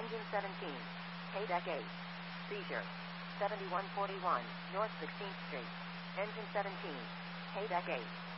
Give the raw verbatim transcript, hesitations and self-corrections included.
Engine seventeen. K-Deck eight. Seizure. seventy-one forty-one, North sixteenth Street. Engine seventeen. K-Deck eight.